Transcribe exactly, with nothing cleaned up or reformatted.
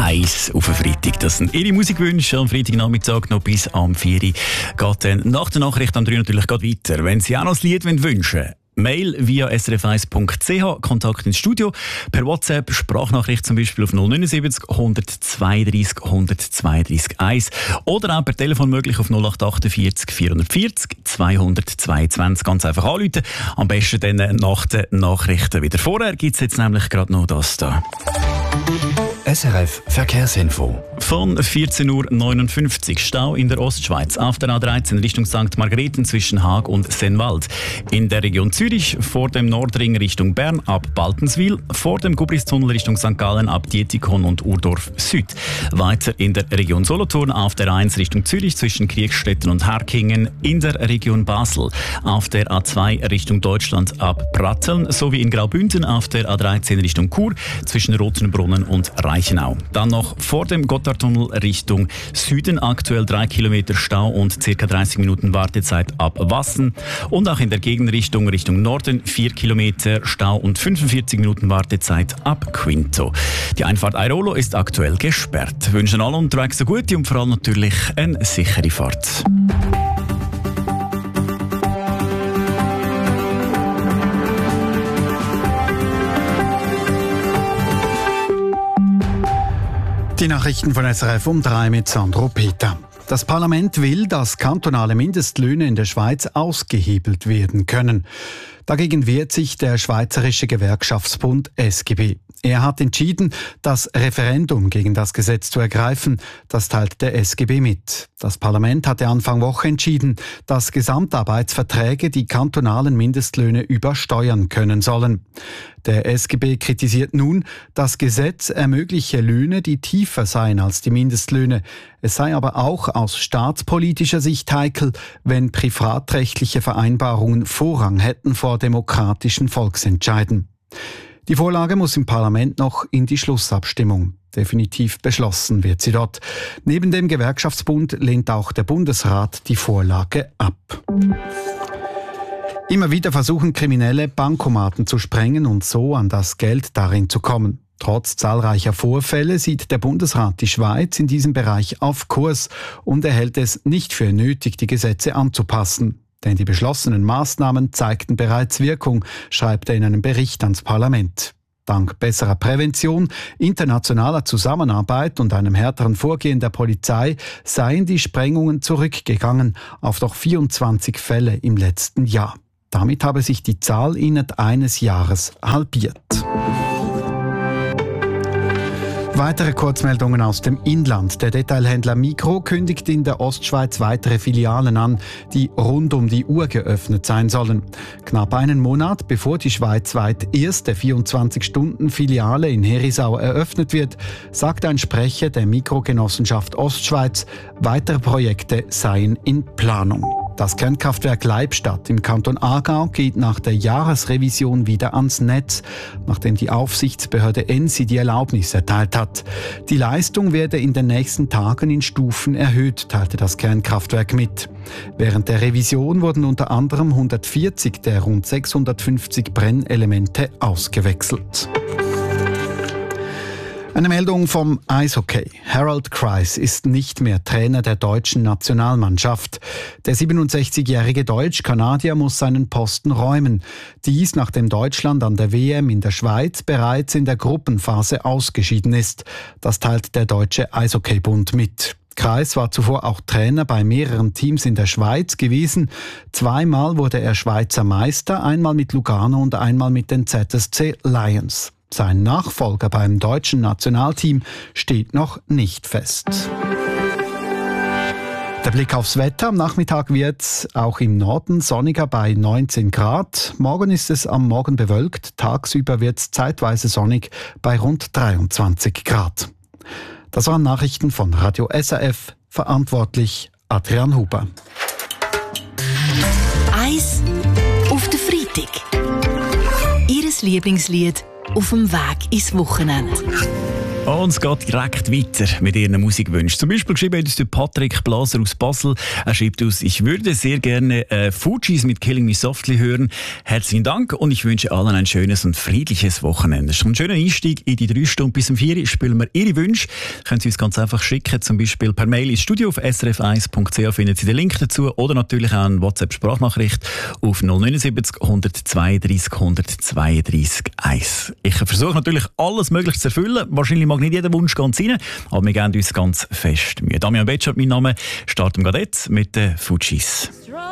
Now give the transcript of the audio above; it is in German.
eins auf den Freitag. Das sind Ihre Musikwünsche am Freitagnachmittag noch bis am vier Uhr. Geht dann nach der Nachricht am drei natürlich gerade weiter. Wenn Sie auch noch ein Lied wünschen wollen, Mail via s r f eins punkt c h, Kontakt ins Studio, per WhatsApp, Sprachnachricht zum Beispiel auf null neun sieben null zwei drei null eins zwei drei eins oder auch per Telefon möglich auf null acht vier acht vier vier null zwei zwei zwei. Ganz einfach anrufen. Am besten dann nach den Nachrichten wieder. Vorher gibt es jetzt nämlich gerade noch das da. S R F Verkehrsinfo. Von vierzehn Uhr neunundfünfzig Stau in der Ostschweiz auf der A dreizehn Richtung Sankt Margrethen zwischen Haag und Sennwald. In der Region Zürich vor dem Nordring Richtung Bern ab Baltenswil, vor dem Gubristunnel Richtung Sankt Gallen ab Dietikon und Urdorf Süd. Weiter in der Region Solothurn auf der A eins Richtung Zürich zwischen Kriegstetten und Herkingen, in der Region Basel auf der A zwei Richtung Deutschland ab Pratteln sowie in Graubünden auf der A dreizehn Richtung Chur zwischen Rothenbrunnen und Reichenau. Dann noch vor dem Gotthardtunnel Richtung Süden aktuell drei Kilometer Stau und ca. dreißig Minuten Wartezeit ab Wassen. Und auch in der Gegenrichtung Richtung Norden vier Kilometer Stau und fünfundvierzig Minuten Wartezeit ab Quinto. Die Einfahrt Airolo ist aktuell gesperrt. Wir wünschen allen unterwegs eine gute und vor allem natürlich eine sichere Fahrt. Die Nachrichten von S R F um drei mit Sandro Peter. Das Parlament will, dass kantonale Mindestlöhne in der Schweiz ausgehebelt werden können. Dagegen wehrt sich der Schweizerische Gewerkschaftsbund S G B. Er hat entschieden, das Referendum gegen das Gesetz zu ergreifen. Das teilt der S G B mit. Das Parlament hatte Anfang Woche entschieden, dass Gesamtarbeitsverträge die kantonalen Mindestlöhne übersteuern können sollen. Der S G B kritisiert nun, das Gesetz ermögliche Löhne, die tiefer seien als die Mindestlöhne. Es sei aber auch aus staatspolitischer Sicht heikel, wenn privatrechtliche Vereinbarungen Vorrang hätten vor demokratischen Volksentscheiden. Die Vorlage muss im Parlament noch in die Schlussabstimmung. Definitiv beschlossen wird sie dort. Neben dem Gewerkschaftsbund lehnt auch der Bundesrat die Vorlage ab. Immer wieder versuchen Kriminelle, Bankomaten zu sprengen und so an das Geld darin zu kommen. Trotz zahlreicher Vorfälle sieht der Bundesrat die Schweiz in diesem Bereich auf Kurs und er hält es nicht für nötig, die Gesetze anzupassen. Denn die beschlossenen Maßnahmen zeigten bereits Wirkung, schreibt er in einem Bericht ans Parlament. Dank besserer Prävention, internationaler Zusammenarbeit und einem härteren Vorgehen der Polizei seien die Sprengungen zurückgegangen auf noch vierundzwanzig Fälle im letzten Jahr. Damit habe sich die Zahl innerhalb eines Jahres halbiert. Weitere Kurzmeldungen aus dem Inland. Der Detailhändler Migros kündigt in der Ostschweiz weitere Filialen an, die rund um die Uhr geöffnet sein sollen. Knapp einen Monat bevor die schweizweit erste vierundzwanzig-Stunden-Filiale in Herisau eröffnet wird, sagt ein Sprecher der Migros-Genossenschaft Ostschweiz, weitere Projekte seien in Planung. Das Kernkraftwerk Leibstadt im Kanton Aargau geht nach der Jahresrevision wieder ans Netz, nachdem die Aufsichtsbehörde ENSI die Erlaubnis erteilt hat. Die Leistung werde in den nächsten Tagen in Stufen erhöht, teilte das Kernkraftwerk mit. Während der Revision wurden unter anderem hundertvierzig der rund sechshundertfünfzig Brennelemente ausgewechselt. Eine Meldung vom Eishockey. Harold Kreis ist nicht mehr Trainer der deutschen Nationalmannschaft. Der siebenundsechzigjährige Deutsch-Kanadier muss seinen Posten räumen. Dies, nachdem Deutschland an der W M in der Schweiz bereits in der Gruppenphase ausgeschieden ist. Das teilt der Deutsche Eishockeybund mit. Kreis war zuvor auch Trainer bei mehreren Teams in der Schweiz gewesen. Zweimal wurde er Schweizer Meister, einmal mit Lugano und einmal mit den Z S C Lions. Sein Nachfolger beim deutschen Nationalteam steht noch nicht fest. Der Blick aufs Wetter. Am Nachmittag wird es auch im Norden sonniger bei neunzehn Grad. Morgen ist es am Morgen bewölkt. Tagsüber wird es zeitweise sonnig bei rund dreiundzwanzig Grad. Das waren Nachrichten von Radio S R F. Verantwortlich Adrian Huber. Eis auf den Freitag. Ihres Lieblingslied auf dem Weg ins Wochenende. Und es geht direkt weiter mit Ihren Musikwünschen. Zum Beispiel geschrieben hat uns der Patrick Blaser aus Basel. Er schreibt uns, ich würde sehr gerne äh, Fujis mit Killing Me Softly hören. Herzlichen Dank und ich wünsche allen ein schönes und friedliches Wochenende. Das ist ein schöner Einstieg in die drei Stunden bis um vier. Spielen wir Ihre Wünsche. Können Sie uns ganz einfach schicken, zum Beispiel per Mail ins Studio auf s r f eins punkt c h finden Sie den Link dazu oder natürlich auch eine WhatsApp-Sprachnachricht auf null neun sieben null eins zwei drei null zwei drei eins. Ich versuche natürlich alles Mögliche zu erfüllen. Wahrscheinlich mag nicht jeder Wunsch ganz rein, aber wir geben uns ganz fest Mühe. Damian Betschart, mein Name. Starten wir jetzt mit den Fujis.